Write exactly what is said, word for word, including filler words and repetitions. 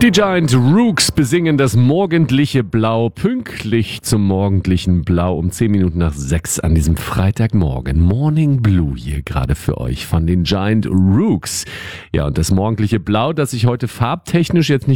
Die Giant Rooks besingen das morgendliche Blau, pünktlich zum morgendlichen Blau um zehn Minuten nach sechs an diesem Freitagmorgen. Morning Blue hier gerade für euch von den Giant Rooks. Ja, und das morgendliche Blau, das sich heute farbtechnisch jetzt nicht